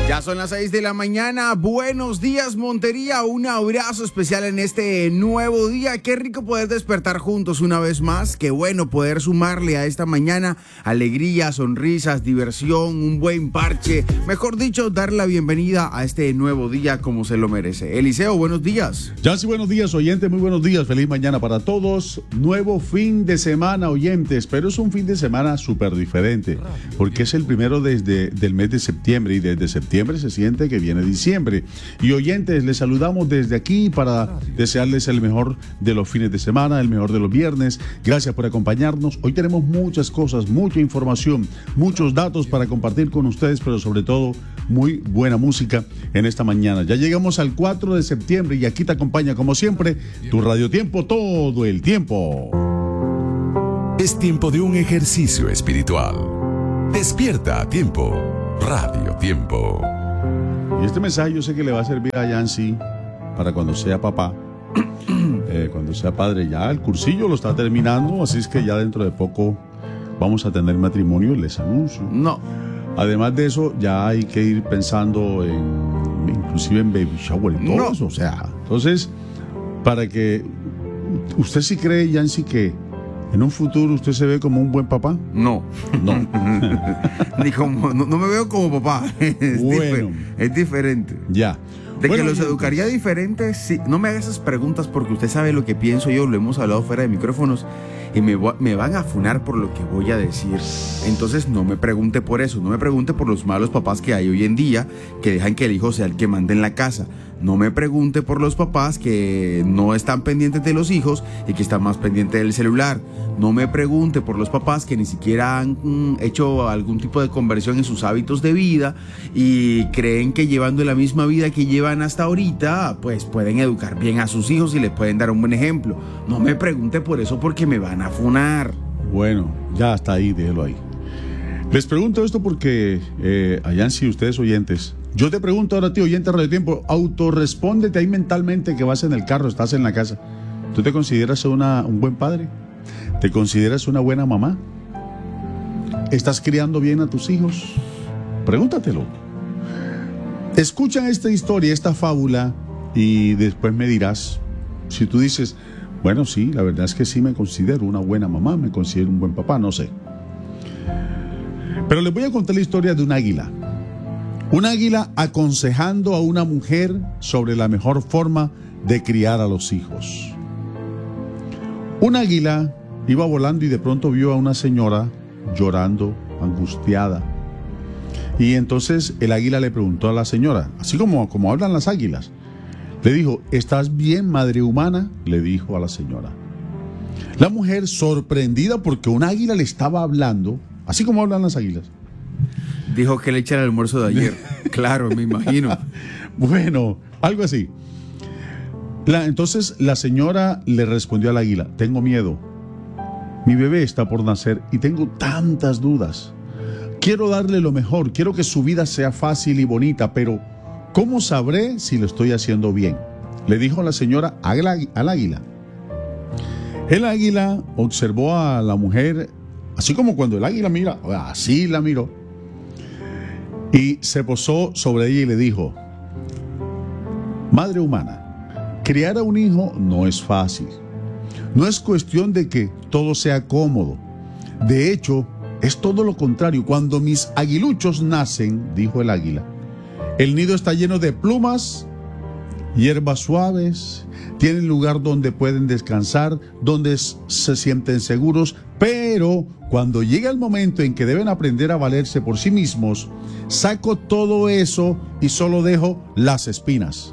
Ya son las 6 de la mañana. Buenos días, Montería. Un abrazo especial en este nuevo día. Qué rico poder despertar juntos una vez más. Qué bueno poder sumarle a esta mañana alegría, sonrisas, diversión, un buen parche. Mejor dicho, dar la bienvenida a este nuevo día como se lo merece. Eliseo, buenos días. Yancy, buenos días, oyentes. Muy buenos días. Feliz mañana para todos. Nuevo fin de semana, oyentes. Pero es un fin de semana súper diferente. Porque es el primero del mes de septiembre. Y desde septiembre se siente que viene diciembre. Y oyentes, les saludamos desde aquí para desearles el mejor de los fines de semana, el mejor de los viernes. Gracias por acompañarnos. Hoy tenemos muchas cosas, mucha información, muchos datos para compartir con ustedes, pero sobre todo muy buena música en esta mañana. Ya llegamos al 4 de septiembre y aquí te acompaña como siempre tu Radio Tiempo todo el tiempo. Es tiempo de un ejercicio espiritual. Despierta a tiempo. Radio Tiempo. Y este mensaje yo sé que le va a servir a Yancy para cuando sea papá, cuando sea padre. Ya el cursillo lo está terminando, así es que ya dentro de poco vamos a tener matrimonio, les anuncio. No. Además de eso, ya hay que ir pensando inclusive en baby shower y todo eso. O sea, entonces, para que usted sí cree, Yancy, que en un futuro usted se ve como un buen papá. No. Ni como, no me veo como papá. Es diferente. Ya. Que los educaría diferente, sí. No me haga esas preguntas porque usted sabe lo que pienso yo, lo hemos hablado fuera de micrófonos y me van a funar por lo que voy a decir. Entonces no me pregunte por eso, no me pregunte por los malos papás que hay hoy en día, que dejan que el hijo sea el que mande en la casa. No me pregunte por los papás que no están pendientes de los hijos y que están más pendientes del celular. No me pregunte por los papás que ni siquiera han hecho algún tipo de conversión en sus hábitos de vida y creen que llevando la misma vida que llevan hasta ahorita, pues pueden educar bien a sus hijos y les pueden dar un buen ejemplo. No me pregunte por eso porque me van a funar. Bueno, ya está ahí, déjelo ahí. Les pregunto esto porque, Yancy, ustedes oyentes, yo te pregunto ahora a ti, oyente de Radio Tiempo, autorrespóndete ahí mentalmente que vas en el carro, estás en la casa. ¿Tú te consideras un buen padre? ¿Te consideras una buena mamá? ¿Estás criando bien a tus hijos? Pregúntatelo. Escuchan esta historia, esta fábula, y después me dirás, si tú dices, bueno, sí, la verdad es que sí me considero una buena mamá, me considero un buen papá, no sé. Pero les voy a contar la historia de un águila. Un águila aconsejando a una mujer sobre la mejor forma de criar a los hijos. Un águila iba volando y de pronto vio a una señora llorando, angustiada. Y entonces el águila le preguntó a la señora, así como hablan las águilas. Le dijo, ¿estás bien, madre humana? Le dijo a la señora. La mujer, sorprendida porque un águila le estaba hablando, así como hablan las águilas. Dijo que le echa el almuerzo de ayer. Claro, me imagino. Bueno, algo así. Entonces la señora le respondió al águila, tengo miedo. Mi bebé está por nacer y tengo tantas dudas. Quiero darle lo mejor, quiero que su vida sea fácil y bonita, pero ¿cómo sabré si lo estoy haciendo bien? Le dijo la señora al águila. El águila observó a la mujer, así como cuando el águila mira, así la miró. Y se posó sobre ella y le dijo, madre humana, criar a un hijo no es fácil. No es cuestión de que todo sea cómodo. De hecho, es todo lo contrario. Cuando mis aguiluchos nacen, dijo el águila, el nido está lleno de plumas, hierbas suaves, tienen lugar donde pueden descansar, donde se sienten seguros, pero cuando llega el momento en que deben aprender a valerse por sí mismos, saco todo eso y solo dejo las espinas.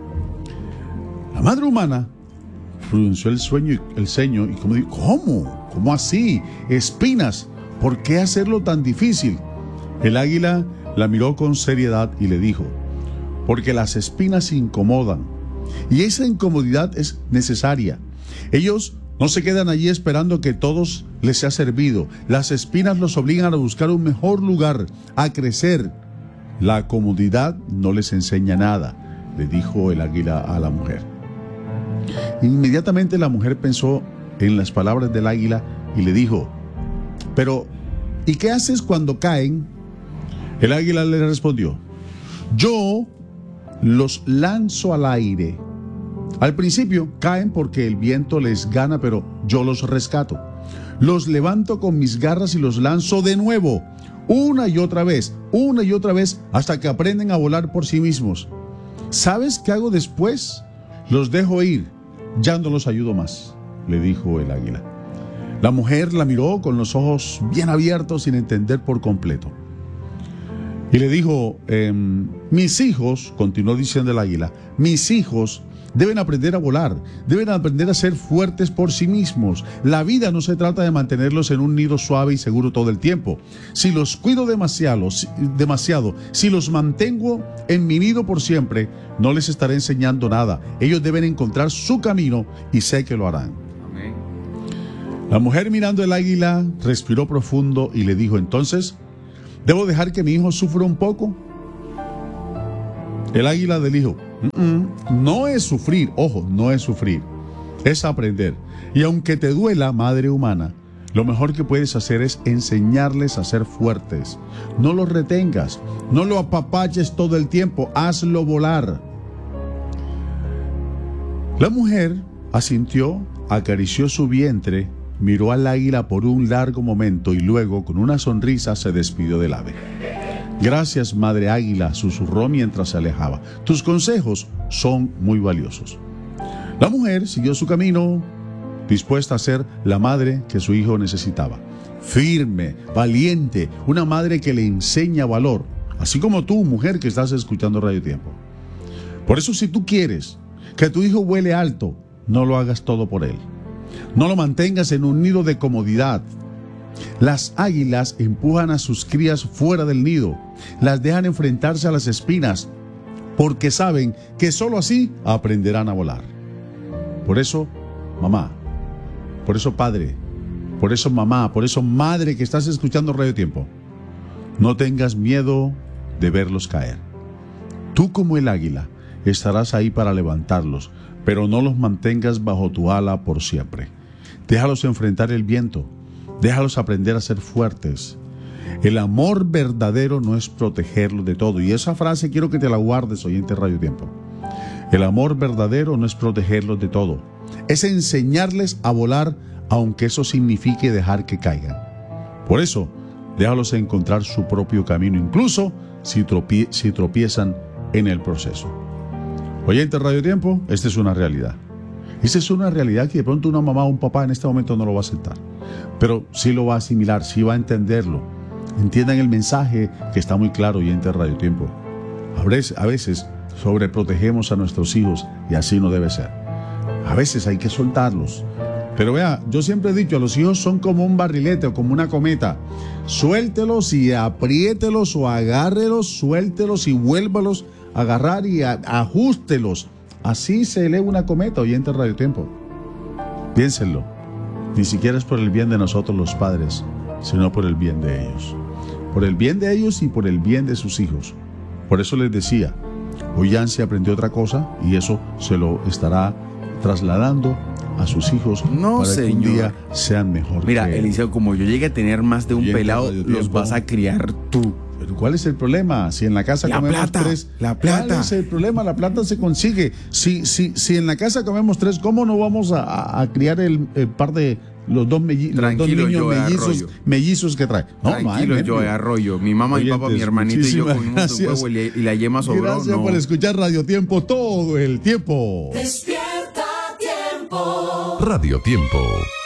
La madre humana frunció el ceño y como dijo, ¿cómo? ¿Cómo así? ¿Espinas? ¿Por qué hacerlo tan difícil? El águila la miró con seriedad y le dijo, porque las espinas incomodan y esa incomodidad es necesaria. Ellos no se quedan allí esperando que todos les sea servido. Las espinas los obligan a buscar un mejor lugar, a crecer. La comodidad no les enseña nada, le dijo el águila a la mujer. Inmediatamente la mujer pensó en las palabras del águila y le dijo, pero ¿y qué haces cuando caen? El águila le respondió, Yo los lanzo al aire. Al principio caen porque el viento les gana, pero yo los rescato. Los levanto con mis garras y los lanzo de nuevo, una y otra vez, hasta que aprenden a volar por sí mismos. ¿Sabes qué hago después? Los dejo ir, ya no los ayudo más, le dijo el águila. La mujer la miró con los ojos bien abiertos sin entender por completo. Y le dijo, mis hijos, continuó diciendo el águila, mis hijos deben aprender a volar, deben aprender a ser fuertes por sí mismos. La vida no se trata de mantenerlos en un nido suave y seguro todo el tiempo. Si los cuido demasiado, si los mantengo en mi nido por siempre, no les estaré enseñando nada. Ellos deben encontrar su camino y sé que lo harán. Amén. La mujer, mirando el águila, respiró profundo y le dijo, entonces, ¿debo dejar que mi hijo sufra un poco? El águila le dijo, no es sufrir, ojo, no es sufrir, es aprender. Y aunque te duela, madre humana, lo mejor que puedes hacer es enseñarles a ser fuertes. No los retengas, no lo apapaches todo el tiempo, hazlo volar. La mujer asintió, acarició su vientre, miró al águila por un largo momento y luego, con una sonrisa, se despidió del ave. Gracias, madre águila, susurró mientras se alejaba. Tus consejos son muy valiosos. La mujer siguió su camino, dispuesta a ser la madre que su hijo necesitaba. Firme, valiente, una madre que le enseña valor, así como tú, mujer que estás escuchando Radio Tiempo. Por eso, si tú quieres que tu hijo vuele alto, no lo hagas todo por él. No lo mantengas en un nido de comodidad. Las águilas empujan a sus crías fuera del nido, las dejan enfrentarse a las espinas, porque saben que solo así aprenderán a volar. Por eso, mamá, por eso padre, por eso mamá, por eso madre que estás escuchando Radio Tiempo, no tengas miedo de verlos caer. Tú, como el águila, estarás ahí para levantarlos, pero no los mantengas bajo tu ala por siempre. Déjalos enfrentar el viento. Déjalos aprender a ser fuertes. El amor verdadero no es protegerlos de todo. Y esa frase quiero que te la guardes, oyente Radio Tiempo. El amor verdadero no es protegerlos de todo. Es enseñarles a volar, aunque eso signifique dejar que caigan. Por eso, déjalos encontrar su propio camino, incluso si tropiezan en el proceso. Oyente Radio Tiempo, esta es una realidad. Esta es una realidad que de pronto una mamá o un papá en este momento no lo va a aceptar, pero sí lo va a asimilar, sí va a entenderlo. Entiendan el mensaje que está muy claro, oyente de Radio Tiempo. A veces sobreprotegemos a nuestros hijos y así no debe ser. A veces hay que soltarlos. Pero vea, yo siempre he dicho, los hijos son como un barrilete o como una cometa. Suéltelos y apriételos o agárrelos, suéltelos y vuélvalos a agarrar y ajustelos. Así se eleva una cometa, oyente de Radio Tiempo. Piénsenlo. Ni siquiera es por el bien de nosotros los padres, sino por el bien de ellos. Por el bien de ellos y por el bien de sus hijos. Por eso les decía, hoy Yancy aprendió otra cosa y eso se lo estará trasladando a sus hijos para que un día sean mejor. Mira, Eliseo, como yo llegue a tener más de un pelado, los vas a criar tú. Pero ¿cuál es el problema? Si en la casa comemos tres, la plata. ¿Cuál es el problema? La plata se consigue. Si en la casa comemos tres, ¿cómo no vamos a criar el par de los dos niños mellizos que trae? No, tranquilo, yo Arroyo. Mi mamá, mi papá, mi hermanito y yo comimos un huevo y la yema sobró. Gracias por escuchar Radio Tiempo todo el tiempo. Despierta Tiempo. Radio Tiempo.